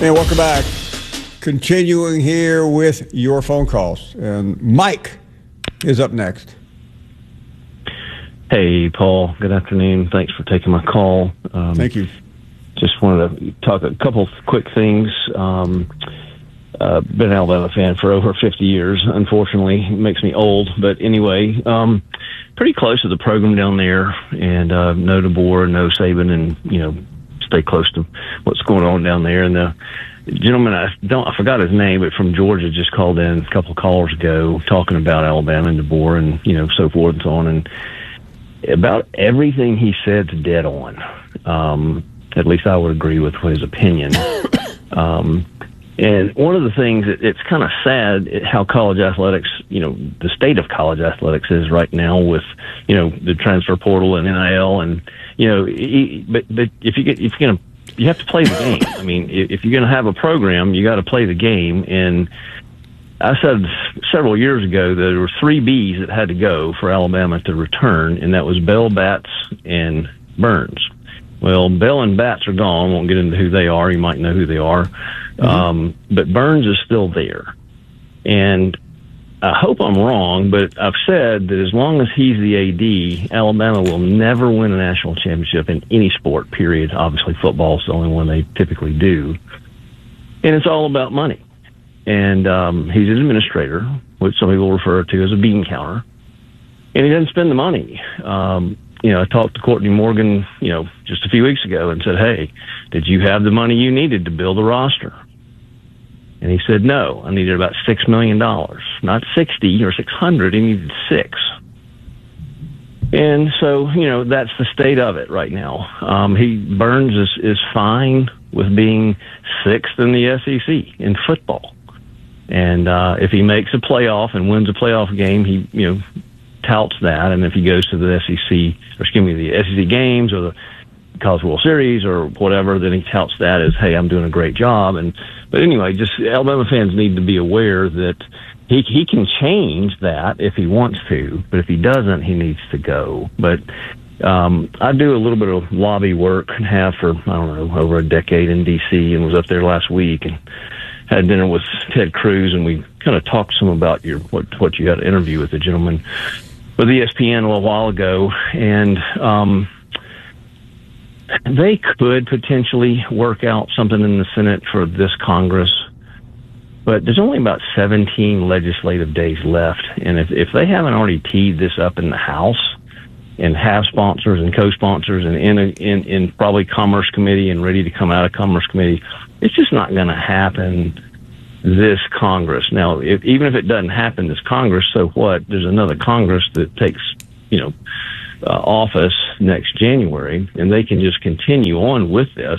And welcome back. Continuing here with your phone calls. And Mike is up next. Hey, Paul. Good afternoon. Thanks for taking my call. Thank you. Just wanted to talk a couple quick things. Been an Alabama fan for over 50 years, unfortunately. It makes me old. But anyway, pretty close to the program down there, and know DeBoer, know Saban, and, stay close to what's going on down there. And the gentleman, I forgot his name, but from Georgia, just called in a couple of callers ago talking about Alabama and DeBoer and, so forth and so on. And about everything he said's dead on. At least I would agree with his opinion. And one of the things, it's kind of sad how college athletics, the state of college athletics is right now with, the transfer portal and NIL, and but if you're gonna, you have to play the game. I mean, if you're gonna have a program, you got to play the game. And I said several years ago that there were 3 Bs that had to go for Alabama to return, and that was Bell, Batts, and Burns. Well, Bell and Batts are gone. Won't get into who they are. You might know who they are. But Burns is still there. And I hope I'm wrong, but I've said that as long as he's the AD, Alabama will never win a national championship in any sport, period. Obviously, football is the only one they typically do. And it's all about money. And he's an administrator, which some people refer to as a bean counter. And he doesn't spend the money. I talked to Courtney Morgan, just a few weeks ago and said, hey, did you have the money you needed to build a roster? And he said, no, I needed about $6 million, not 60 or 600. He needed 6. And so, that's the state of it right now. Burns is fine with being 6th in the SEC in football. And if he makes a playoff and wins a playoff game, he, touts that. And if he goes to the the SEC games or the College World Series or whatever, then he touts that as, hey, I'm doing a great job. But anyway, just Alabama fans need to be aware that he can change that if he wants to, but if he doesn't, he needs to go. But I do a little bit of lobby work and have for, over a decade in D.C. and was up there last week and had dinner with Ted Cruz, and we kind of talked some about what you had an interview with the gentleman with ESPN a little while ago, and they could potentially work out something in the Senate for this Congress, but there's only about 17 legislative days left, and if they haven't already teed this up in the House and have sponsors and co-sponsors and in probably Commerce Committee and ready to come out of Commerce Committee, it's just not going to happen this Congress. Now, even if it doesn't happen this Congress, so what? There's another Congress that takes, office next January, and they can just continue on with this,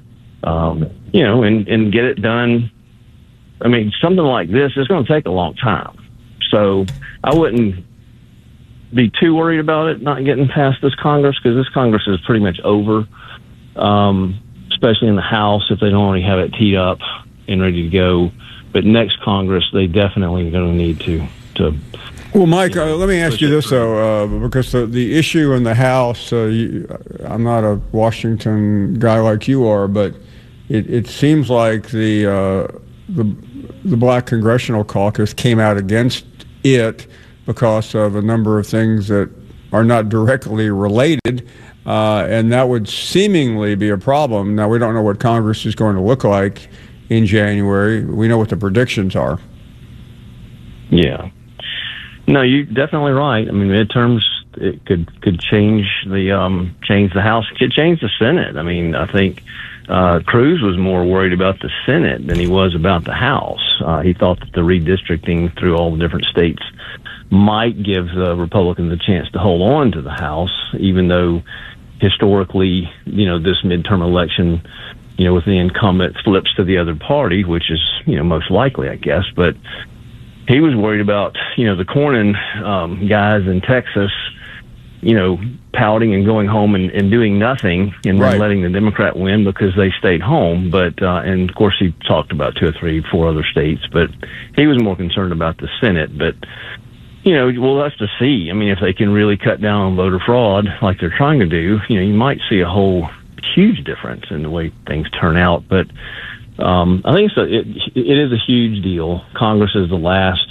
and get it done. I mean, something like this is going to take a long time. So I wouldn't be too worried about it not getting past this Congress, because this Congress is pretty much over, especially in the House if they don't already have it teed up and ready to go. But next Congress, they definitely are going to need to. Well, Mike, let me ask you this, though, because the issue in the House, I'm not a Washington guy like you are, but it seems like the Black Congressional Caucus came out against it because of a number of things that are not directly related, and that would seemingly be a problem. Now, we don't know what Congress is going to look like in January. We know what the predictions are. Yeah. No, you're definitely right. I mean, midterms, it could change the House. It could change the Senate. I mean, I think Cruz was more worried about the Senate than he was about the House. He thought that the redistricting through all the different states might give the Republicans a chance to hold on to the House, even though historically, this midterm election, with the incumbent flips to the other party, which is, most likely, I guess. But he was worried about, the Cornyn guys in Texas, pouting and going home and doing nothing and then letting the Democrat win because they stayed home. But, and of course, he talked about 2 or 3, 4 other states, but he was more concerned about the Senate. But, we'll have to see. I mean, if they can really cut down on voter fraud like they're trying to do, you might see a whole huge difference in the way things turn out. But I think it is a huge deal. Congress is the last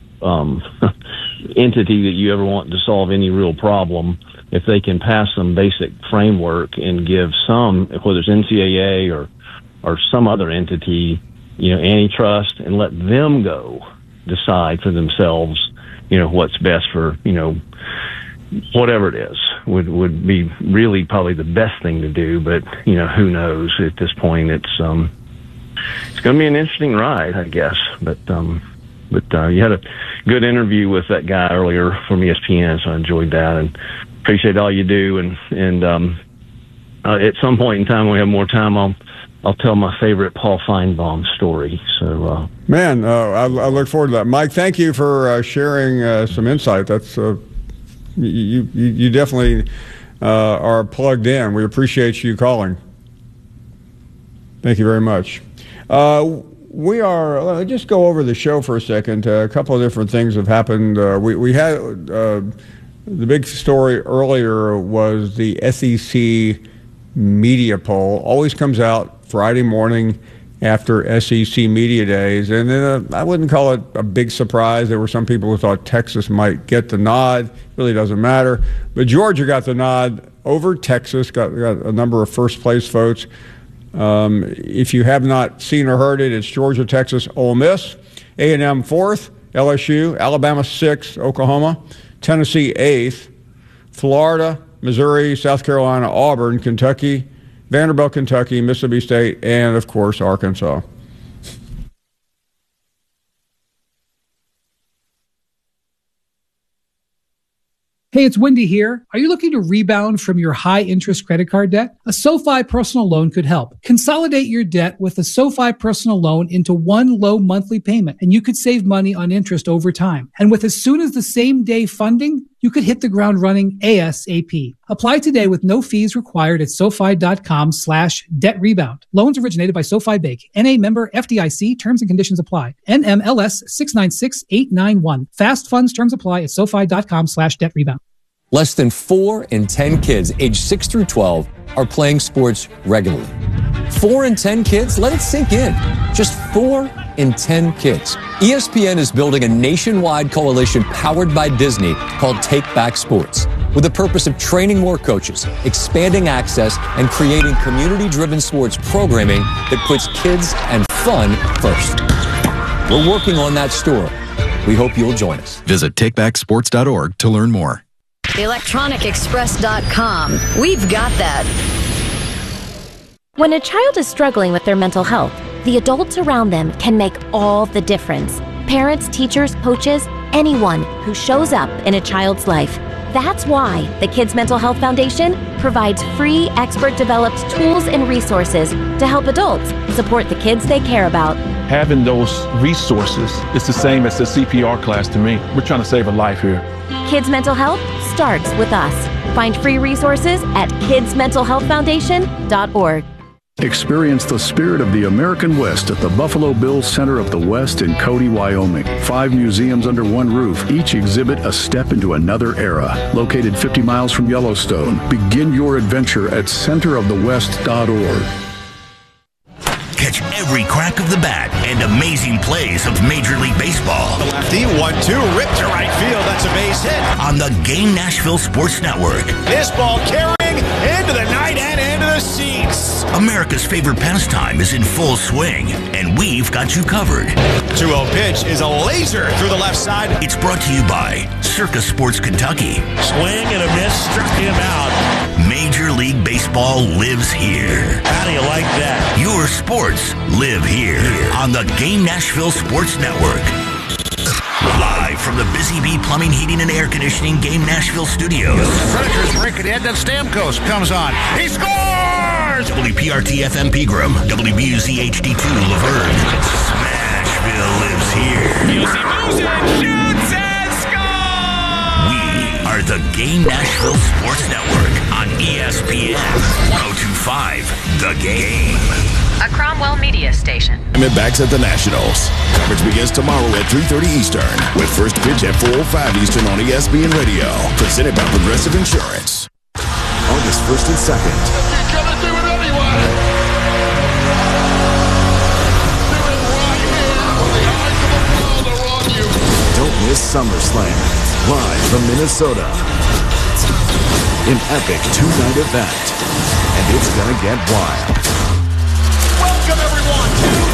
entity that you ever want to solve any real problem. If they can pass some basic framework and give some, whether it's NCAA or some other entity, antitrust, and let them go decide for themselves, what's best for, whatever it is, would be really probably the best thing to do. But, who knows at this point. It's going to be an interesting ride, I guess. But you had a good interview with that guy earlier from ESPN, so I enjoyed that and appreciate all you do. And at some point in time, when we have more time, I'll tell my favorite Paul Feinbaum story. So, man, I look forward to that. Mike, thank you for sharing some insight. That's you definitely are plugged in. We appreciate you calling. Thank you very much. We are. Let's just go over the show for a second. A couple of different things have happened. We had the big story earlier was the SEC media poll. Always comes out Friday morning after SEC media days, and then I wouldn't call it a big surprise. There were some people who thought Texas might get the nod. Really doesn't matter. But Georgia got the nod over Texas. Got a number of first place votes. If you have not seen or heard it, it's Georgia, Texas, Ole Miss, A&M 4th, LSU, Alabama 6th, Oklahoma, Tennessee 8th, Florida, Missouri, South Carolina, Auburn, Kentucky, Vanderbilt, Kentucky, Mississippi State, and, of course, Arkansas. Hey, it's Wendy here. Are you looking to rebound from your high-interest credit card debt? A SoFi personal loan could help. Consolidate your debt with a SoFi personal loan into one low monthly payment, and you could save money on interest over time. And with as soon as the same day funding, you could hit the ground running ASAP. Apply today with no fees required at SoFi.com/debt rebound. Loans originated by SoFi Bank. NA member FDIC. Terms and conditions apply. NMLS 696891. Fast funds terms apply at SoFi.com/debt rebound. Less than 4 in 10 kids aged 6 through 12 are playing sports regularly. 4 in 10 kids? Let it sink in. Just 4 in 10 kids. ESPN is building a nationwide coalition powered by Disney called Take Back Sports, with the purpose of training more coaches, expanding access, and creating community-driven sports programming that puts kids and fun first. We're working on that story. We hope you'll join us. Visit takebacksports.org to learn more. ElectronicExpress.com. We've got that. When a child is struggling with their mental health, the adults around them can make all the difference. Parents, teachers, coaches, anyone who shows up in a child's life. That's why the Kids Mental Health Foundation provides free, expert-developed tools and resources to help adults support the kids they care about. Having those resources is the same as the CPR class to me. We're trying to save a life here. Kids Mental Health starts with us. Find free resources at kidsmentalhealthfoundation.org. Experience the spirit of the American West at the Buffalo Bills Center of the West in Cody, Wyoming. 5 museums under one roof, each exhibit a step into another era. Located 50 miles from Yellowstone, begin your adventure at centerofthewest.org. Catch every crack of the bat and amazing plays of Major League Baseball. The lefty, 1-2, ripped to right field. That's a base hit. On the Game Nashville Sports Network. This ball carrying into the night and into the seats. America's favorite pastime is in full swing, and we've got you covered. 2-0 pitch is a laser through the left side. It's brought to you by Circa Sports Kentucky. Swing and a miss, struck him out. Major League Baseball lives here. How do you like that? Your sports live here on the Game Nashville Sports Network. Live from the Busy Bee Plumbing, Heating, and Air Conditioning Game Nashville Studios. Predators break it in, then Stamkos comes on. He scores! WPRT FM Pegram, WBUZ HD2 Laverne. Smashville lives here. He moves it, shoots, and scores! We are the Game Nashville Sports Network on ESPN 1025 The Game. A Cromwell Media Station. Backs at the Nationals. Coverage begins tomorrow at 3:30 Eastern with first pitch at 4:05 Eastern on ESPN Radio. Presented by Progressive Insurance. August 1st and 2nd. You're gonna do it anyway. SummerSlam, live from Minnesota. An epic two-night event, and it's gonna get wild. Welcome everyone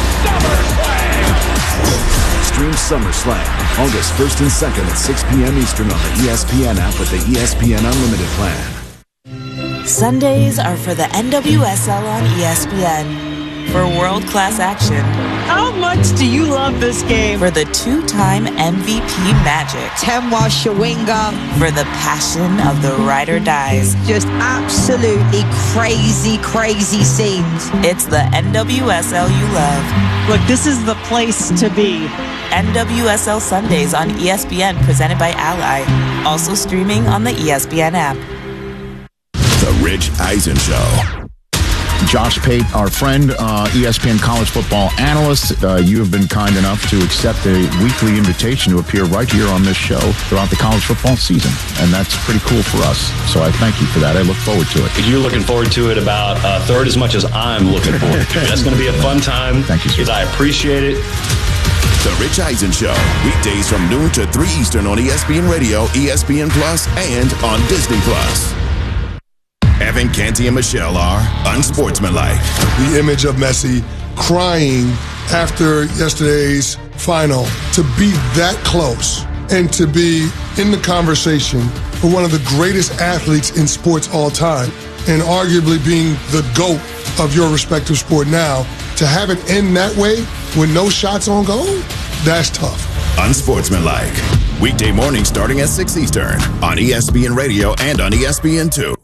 to SummerSlam! Stream SummerSlam August 1st and 2nd at 6 p.m. Eastern on the ESPN app with the ESPN Unlimited plan. Sundays are for the NWSL on ESPN. For world-class action. How much do you love this game? For the two-time MVP Magic. Temwa Shawinga. For the passion of the ride or dies. Just absolutely crazy, crazy scenes. It's the NWSL you love. Look, this is the place to be. NWSL Sundays on ESPN, presented by Ally. Also streaming on the ESPN app. The Rich Eisen Show. Josh Pate, our friend, ESPN college football analyst, you have been kind enough to accept a weekly invitation to appear right here on this show throughout the college football season, and that's pretty cool for us. So I thank you for that. I look forward to it. You're looking forward to it about a third as much as I'm looking forward to it. That's going to be a fun time. Thank you, sir. I appreciate it. The Rich Eisen Show, weekdays from noon to 3 Eastern on ESPN Radio, ESPN Plus, and on Disney Plus. Evan Canty and Michelle are unsportsmanlike. The image of Messi crying after yesterday's final, to be that close and to be in the conversation for one of the greatest athletes in sports all time, and arguably being the GOAT of your respective sport now, to have it end that way with no shots on goal, that's tough. Unsportsmanlike. Weekday morning starting at 6 Eastern on ESPN Radio and on ESPN2.